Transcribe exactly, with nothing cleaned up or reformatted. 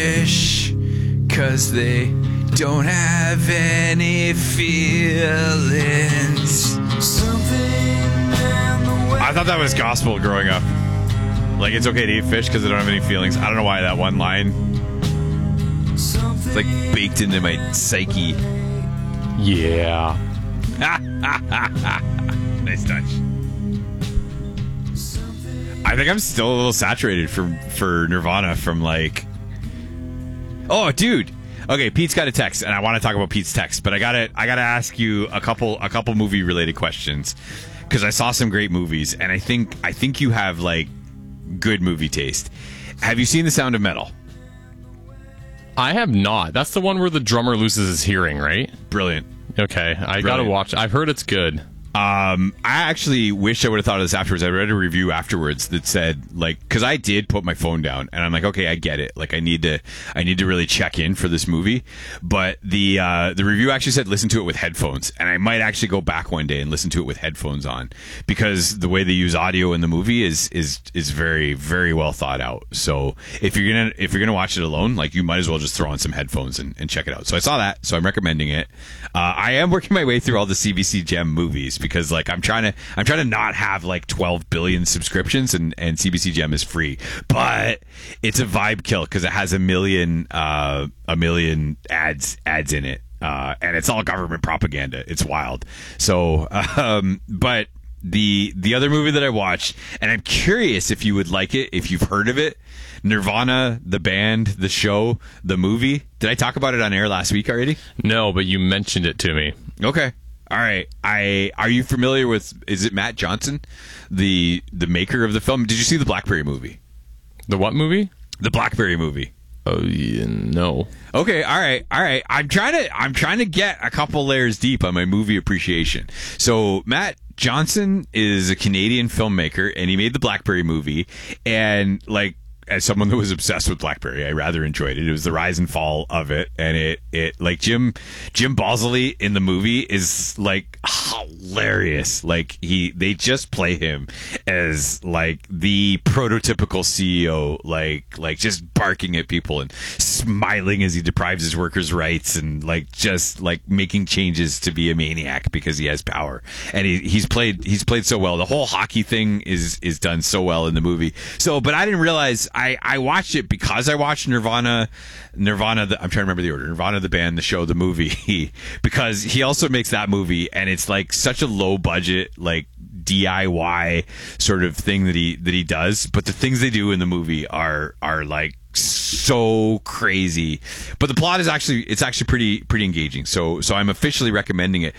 fish, 'cause they don't have any feelings. I thought that was gospel growing up. Like, it's okay to eat fish because they don't have any feelings. I don't know why that one line, it's like baked into my psyche. Yeah. Nice touch. I think I'm still a little saturated for for Nirvana from like. Oh, dude. Okay, Pete's got a text, and I want to talk about Pete's text, but I gotta I gotta ask you a couple a couple movie related questions because I saw some great movies, and I think I think you have like good movie taste. Have you seen The Sound of Metal? I have not. That's the one where the drummer loses his hearing, right? Brilliant. Okay, I Brilliant. gotta watch. I've heard it's good. Um, I actually wish I would have thought of this afterwards. I read a review afterwards that said, like, because I did put my phone down, and I'm like, okay, I get it. Like, I need to, I need to really check in for this movie. But the uh, the review actually said listen to it with headphones, and I might actually go back one day and listen to it with headphones on because the way they use audio in the movie is is is very very well thought out. So if you're gonna if you're gonna watch it alone, like, you might as well just throw on some headphones and, and check it out. So I saw that, so I'm recommending it. Uh, I am working my way through all the C B C Gem movies. Because like I'm trying to I'm trying to not have like twelve billion subscriptions and, and C B C Gem is free, but it's a vibe kill because it has a million uh, a million ads ads in it, uh, and it's all government propaganda. It's wild. So, um, but the the other movie that I watched, and I'm curious if you would like it if you've heard of it, Nirvana, the band, the show, the movie. Did I talk about it on air last week already? No, but you mentioned it to me. Okay. All right. I are you familiar with? Is it Matt Johnson, the the maker of the film? Did you see the Blackberry movie? The what movie? The Blackberry movie. Oh, yeah, no. Okay. All right. All right. I'm trying to I'm trying to get a couple layers deep on my movie appreciation. So Matt Johnson is a Canadian filmmaker, and he made the Blackberry movie, and like. As someone that was obsessed with BlackBerry, I rather enjoyed it. It was the rise and fall of it, and it it like Jim Jim Bosley in the movie is like hilarious. Like he they just play him as like the prototypical C E O, like like just barking at people and smiling as he deprives his workers' rights, and like just like making changes to be a maniac because he has power. And he he's played he's played so well. The whole hockey thing is is done so well in the movie. So, but I didn't realize. I, I watched it because I watched Nirvana, Nirvana. The, I'm trying to remember the order. Nirvana, the band, the show, the movie. Because he also makes that movie, and it's like such a low budget, like D I Y sort of thing that he that he does. But the things they do in the movie are are like so crazy. But the plot is actually it's actually pretty pretty engaging. So so I'm officially recommending it.